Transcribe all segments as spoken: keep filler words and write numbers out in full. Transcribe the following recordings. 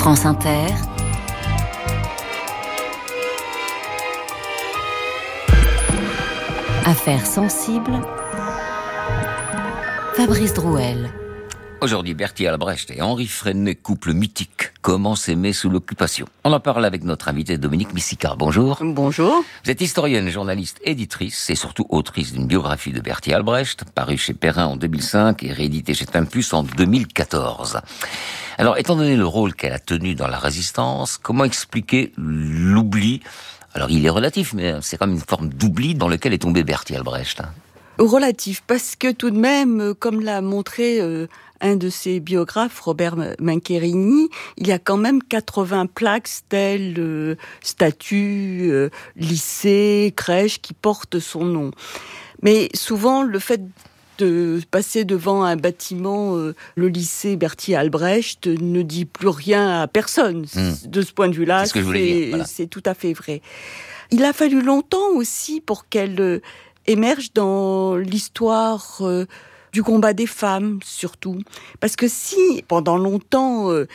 France Inter. Affaires sensibles. Fabrice Drouel. Aujourd'hui, Bertie Albrecht et Henri Freinet, couple mythique. Comment s'aimer sous l'occupation? On en parle avec notre invitée Dominique Missicard. Bonjour. Bonjour. Vous êtes historienne, journaliste, éditrice et surtout autrice d'une biographie de Bertie Albrecht, parue chez Perrin en deux mille cinq et rééditée chez Tempus en deux mille quatorze. Alors, étant donné le rôle qu'elle a tenu dans la Résistance, comment expliquer l'oubli? Alors, il est relatif, mais c'est comme une forme d'oubli dans lequel est tombé Bertie Albrecht. Relatif, parce que tout de même, comme l'a montré euh, un de ses biographes, Robert Mancherini, il y a quand même quatre-vingts plaques, stèles, euh, statues, euh, lycées, crèches qui portent son nom. Mais souvent, le fait de passer devant un bâtiment, euh, le lycée Bertie Albrecht, ne dit plus rien à personne. Mmh. De ce point de vue-là, c'est, ce que je voulais c'est, dire, voilà. c'est tout à fait vrai. Il a fallu longtemps aussi pour qu'elle euh, émerge dans l'histoire euh, du combat des femmes, surtout. Parce que si, pendant longtemps, euh,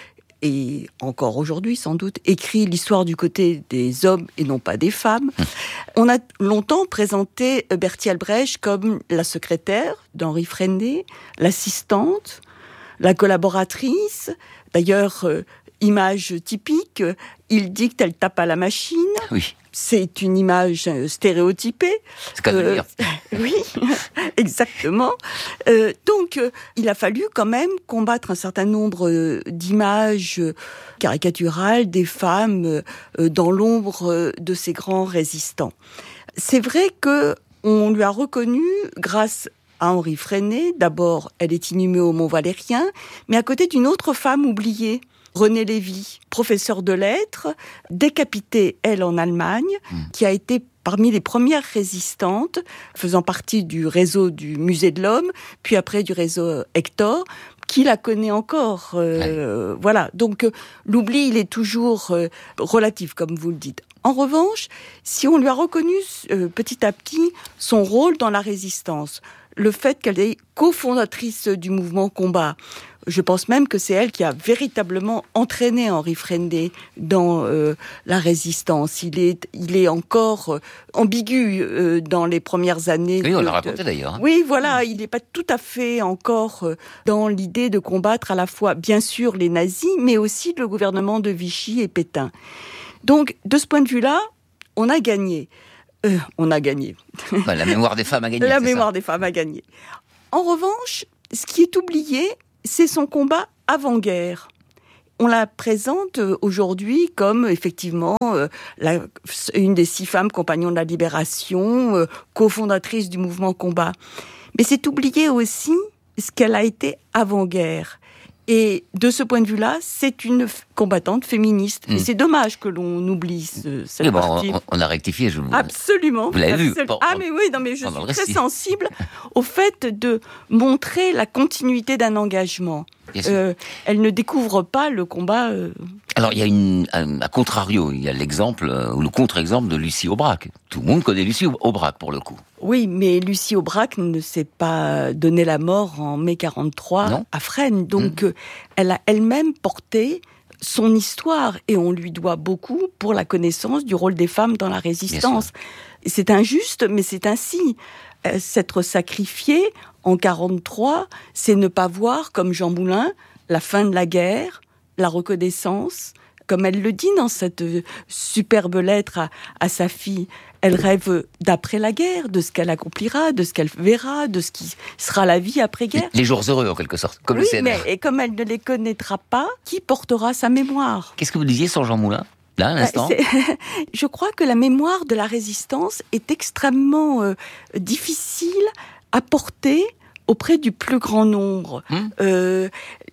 et encore aujourd'hui sans doute, écrit l'histoire du côté des hommes et non pas des femmes, mmh. on a longtemps présenté Bertie Albrecht comme la secrétaire d'Henri Freinet, l'assistante, la collaboratrice. D'ailleurs, euh, image typique, il dicte, elle tape à la machine. Oui. C'est une image stéréotypée. C'est qu'à euh, dire. Oui, exactement. Euh, donc, euh, il a fallu quand même combattre un certain nombre euh, d'images euh, caricaturales des femmes euh, dans l'ombre euh, de ces grands résistants. C'est vrai que on lui a reconnu, grâce à Henri Freinet, d'abord, elle est inhumée au Mont-Valérien, mais à côté d'une autre femme oubliée, Renée Lévy, professeure de lettres, décapitée, elle, en Allemagne, mmh. qui a été parmi les premières résistantes, faisant partie du réseau du Musée de l'Homme, puis après du réseau Hector, qui la connaît encore. Euh, ouais. Voilà. Donc, euh, l'oubli, il est toujours euh, relatif, comme vous le dites. En revanche, si on lui a reconnu euh, petit à petit son rôle dans la résistance, le fait qu'elle est cofondatrice du mouvement Combat, je pense même que c'est elle qui a véritablement entraîné Henri Freinet dans euh, la résistance. Il est, il est encore euh, ambigu euh, dans les premières années. Oui, on de, l'a raconté d'ailleurs. Hein. Oui, voilà, il n'est pas tout à fait encore euh, dans l'idée de combattre à la fois, bien sûr, les nazis, mais aussi le gouvernement de Vichy et Pétain. Donc, de ce point de vue-là, on a gagné. Euh, on a gagné. Bah, la mémoire des femmes a gagné. La c'est mémoire ça. des femmes a gagné. En revanche, ce qui est oublié, c'est son combat avant-guerre. On la présente aujourd'hui comme, effectivement, euh, la, une des six femmes compagnons de la Libération, euh, cofondatrice du mouvement Combat. Mais c'est oublié aussi ce qu'elle a été avant-guerre. Et de ce point de vue-là, c'est une combattante féministe. Mmh. Et c'est dommage que l'on oublie ce, cette oui, bon, partie. On, on a rectifié. Je vous... Absolument. Vous l'avez absolument. vu. Bon, ah mais oui, non mais je suis très récit. sensible au fait de montrer la continuité d'un engagement. Euh, elle ne découvre pas le combat. Euh... Alors il y a une, un, à contrario, il y a l'exemple euh, ou le contre-exemple de Lucie Aubrac. Tout le monde connaît Lucie Aubrac pour le coup. Oui, mais Lucie Aubrac ne s'est pas donné la mort en mai quarante-trois non. à Fresnes. Donc, mmh. elle a elle-même porté son histoire et on lui doit beaucoup pour la connaissance du rôle des femmes dans la résistance. C'est injuste, mais c'est ainsi. Euh, s'être sacrifiée en quarante-trois, c'est ne pas voir, comme Jean Moulin, la fin de la guerre, la reconnaissance. Comme elle le dit dans cette superbe lettre à, à sa fille, elle rêve d'après la guerre, de ce qu'elle accomplira, de ce qu'elle verra, de ce qui sera la vie après-guerre. Les, les jours heureux, en quelque sorte, comme oui, le C N R. Mais, et comme elle ne les connaîtra pas, qui portera sa mémoire? Qu'est-ce que vous disiez sur Jean Moulin, là, à l'instant? Je crois que la mémoire de la résistance est extrêmement euh, difficile à porter auprès du plus grand nombre. Hum. Euh,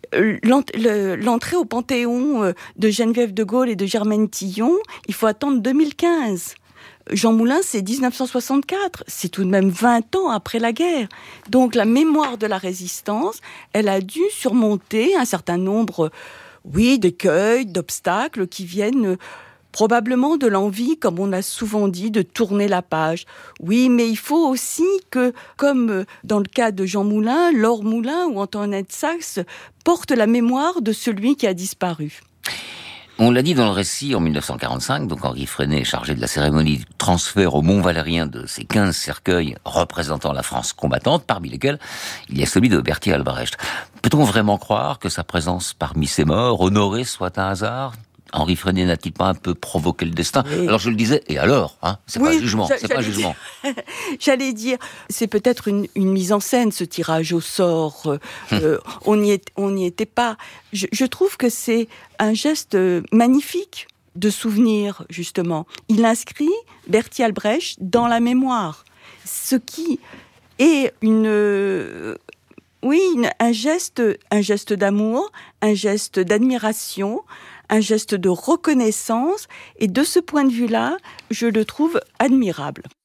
l'entrée au Panthéon de Geneviève de Gaulle et de Germaine Tillon, il faut attendre deux mille quinze. Jean Moulin, c'est dix-neuf cent soixante-quatre. C'est tout de même vingt ans après la guerre. Donc la mémoire de la résistance, elle a dû surmonter un certain nombre, oui, d'écueils, d'obstacles qui viennent probablement de l'envie, comme on a souvent dit, de tourner la page. Oui, mais il faut aussi que, comme dans le cas de Jean Moulin, Laure Moulin ou Antoinette Saxe portent la mémoire de celui qui a disparu. On l'a dit dans le récit, en mille neuf cent quarante-cinq, donc Henri Freinet est chargé de la cérémonie du transfert au Mont Valérien de ces quinze cercueils représentant la France combattante, parmi lesquels il y a celui de Berthier Albrecht. Peut-on vraiment croire que sa présence parmi ces morts honorés soit un hasard ? Henri Freinet n'a-t-il pas un peu provoqué le destin ? Oui. Alors je le disais, et alors hein, C'est oui, pas un jugement, c'est pas un jugement. Dire, j'allais dire, c'est peut-être une, une mise en scène, ce tirage au sort. Euh, hum. euh, on n'y est, on n'y était pas. Je, je trouve que c'est un geste magnifique de souvenir, justement. Il inscrit Berthier Albrecht dans la mémoire, ce qui est une... Euh, oui, une, un geste, un geste d'amour, un geste d'admiration, un geste de reconnaissance, et de ce point de vue-là, je le trouve admirable.